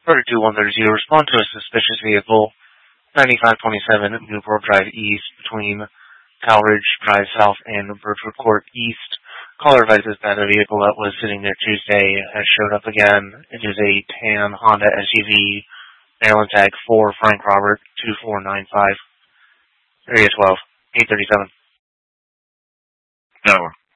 32-130, respond to a suspicious vehicle, 9527 Newport Drive East, between Calridge Drive South and Birchwood Court East. Caller advises that a vehicle that was sitting there Tuesday has showed up again. It is a tan Honda SUV, Maryland tag 4 Frank Robert 2495. Area 12, 837. No.